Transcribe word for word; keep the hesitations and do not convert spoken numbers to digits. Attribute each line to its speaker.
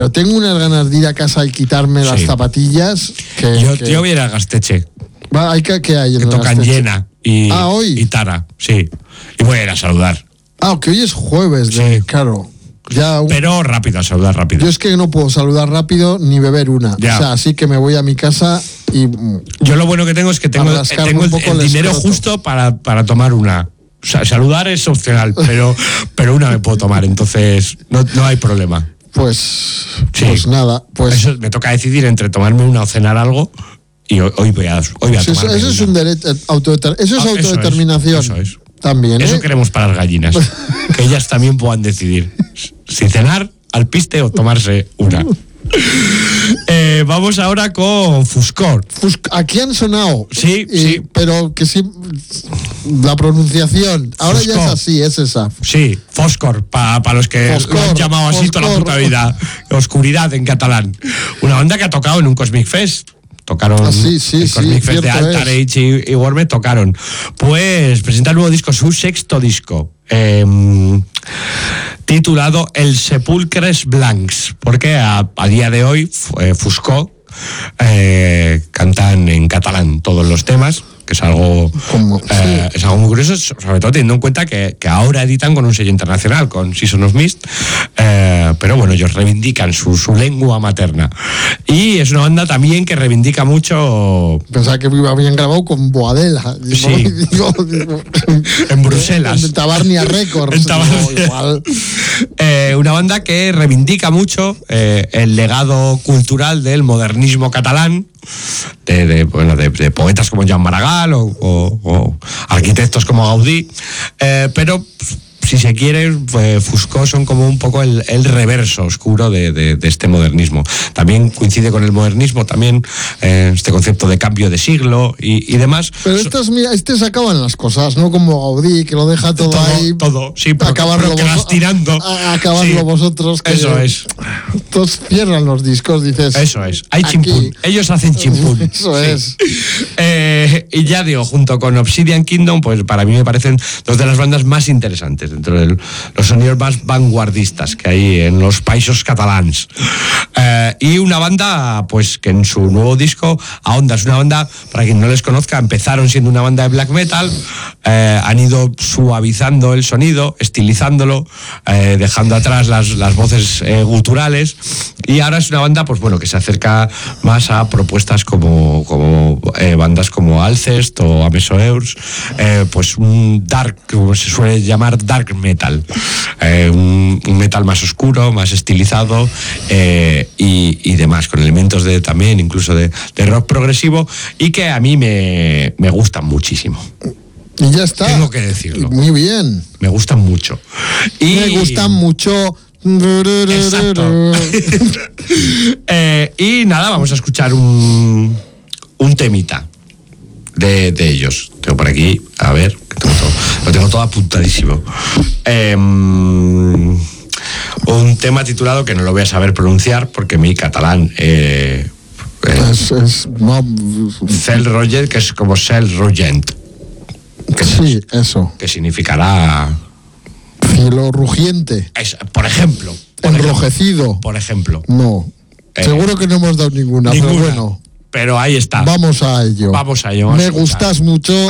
Speaker 1: Pero tengo unas ganas de ir a casa y quitarme sí. las zapatillas. Que,
Speaker 2: yo,
Speaker 1: que...
Speaker 2: yo voy a ir a Gasteche.
Speaker 1: Va, hay que, ¿qué hay en
Speaker 2: que tocan
Speaker 1: Gasteche?
Speaker 2: Llena y,
Speaker 1: ah, ¿hoy?
Speaker 2: y Tara, sí. Y voy a ir a saludar.
Speaker 1: Ah, que hoy es jueves, de, sí. claro. Ya un...
Speaker 2: Pero rápido, a saludar rápido.
Speaker 1: Yo es que no puedo saludar rápido ni beber una.
Speaker 2: Ya.
Speaker 1: O sea, así que me voy a mi casa y...
Speaker 2: Yo lo bueno que tengo es que tengo, tengo el, el dinero justo para, para tomar una. O sea, saludar es opcional, pero, pero una me puedo tomar, entonces no, no hay problema.
Speaker 1: Pues,
Speaker 2: sí.
Speaker 1: pues nada. Pues...
Speaker 2: Eso me toca decidir entre tomarme una o cenar algo y hoy, hoy voy a, hoy voy a
Speaker 1: sí,
Speaker 2: tomarme
Speaker 1: Eso, eso es un derecho, autodeter... eso es
Speaker 2: ah,
Speaker 1: autodeterminación.
Speaker 2: Eso es. Eso es.
Speaker 1: También, ¿eh?
Speaker 2: Eso queremos para las gallinas, que ellas también puedan decidir si cenar, alpiste o tomarse una. Eh, vamos ahora con Fuscor.
Speaker 1: Fus- aquí han sonado.
Speaker 2: Sí,
Speaker 1: y,
Speaker 2: sí.
Speaker 1: Pero que sí, la pronunciación, ahora Fuscor. Ya es así, es esa.
Speaker 2: Sí, Foscor, para pa los que Foscor, lo han llamado así Foscor. Toda la puta vida. Oscuridad en catalán. Una banda que ha tocado en un Cosmic Fest. Tocaron
Speaker 1: ah, sí, sí,
Speaker 2: el Cosmic
Speaker 1: sí,
Speaker 2: Fest de Altar Age y, y Wormet tocaron. Pues presenta el nuevo disco, su sexto disco, eh, titulado El Sepulcres Blancs, porque a, a día de hoy eh, Fuscor eh, cantan en catalán todos los temas, que es algo,
Speaker 1: Como,
Speaker 2: eh,
Speaker 1: sí.
Speaker 2: es algo muy curioso, sobre todo teniendo en cuenta que, que ahora editan con un sello internacional, con Season of Mist, eh, pero bueno, ellos reivindican su, su lengua materna. Y es una banda también que reivindica mucho...
Speaker 1: Pensaba que habían grabado con Boadella.
Speaker 2: Sí.
Speaker 1: Digo, digo,
Speaker 2: en Bruselas.
Speaker 1: En Tabarnia Records.
Speaker 2: En Tabarnia.
Speaker 1: Digo, igual.
Speaker 2: Eh, una banda que reivindica mucho eh, el legado cultural del modernismo catalán, de, de, bueno, de, de poetas como Joan Maragall o, o, o arquitectos como Gaudí, eh, pero si se quiere, pues, Fuscor son como un poco el, el reverso oscuro de, de, de este modernismo. También coincide con el modernismo, también eh, este concepto de cambio de siglo y, y demás.
Speaker 1: Pero estas, mira, este se acaban las cosas, ¿no? Como Gaudí, que lo deja todo,
Speaker 2: todo
Speaker 1: ahí.
Speaker 2: Todo, sí, pero,
Speaker 1: acabarlo
Speaker 2: pero que vas tirando.
Speaker 1: A, a acabarlo sí. Vosotros. Que
Speaker 2: eso es.
Speaker 1: Todos cierran los discos, dices.
Speaker 2: Eso es. Hay
Speaker 1: aquí.
Speaker 2: chimpún. Ellos hacen chimpún.
Speaker 1: Eso sí. es.
Speaker 2: Eh, y ya digo, junto con Obsidian Kingdom, pues para mí me parecen dos de las bandas más interesantes dentro de los sonidos más vanguardistas que hay en los países catalans. Eh, y una banda, pues que en su nuevo disco ahonda, es una banda, para quien no les conozca, empezaron siendo una banda de black metal, eh, han ido suavizando el sonido, estilizándolo, eh, dejando atrás las, las voces eh, guturales, y ahora es una banda, pues bueno, que se acerca más a propuestas como, como eh, bandas como Alcest o Amesoeurs, eh, pues un dark, como se suele llamar, dark metal, eh, un, un metal más oscuro, más estilizado eh, y, y demás, con elementos de también incluso de, de rock progresivo, y que a mí me, me gustan muchísimo.
Speaker 1: Y ya está.
Speaker 2: Tengo que decirlo.
Speaker 1: Muy bien.
Speaker 2: Me gustan mucho. Y...
Speaker 1: Me gustan mucho.
Speaker 2: Exacto. eh, y nada, vamos a escuchar un, un temita de, de ellos. Tengo por aquí, a ver, que tengo todo, lo tengo todo apuntadísimo. Eh, un tema titulado, que no lo voy a saber pronunciar porque mi catalán eh, eh,
Speaker 1: es, es, no.
Speaker 2: Cel Roget, que es como Cel Rogent, que
Speaker 1: sí,
Speaker 2: es,
Speaker 1: eso,
Speaker 2: que significará
Speaker 1: cielo rugiente,
Speaker 2: es, por ejemplo, por
Speaker 1: enrojecido,
Speaker 2: ejemplo, por ejemplo.
Speaker 1: No, eh, seguro que no hemos dado ninguna, ninguna, pero bueno,
Speaker 2: pero ahí está.
Speaker 1: Vamos a ello.
Speaker 2: Vamos a ello.
Speaker 1: Me gustas mucho.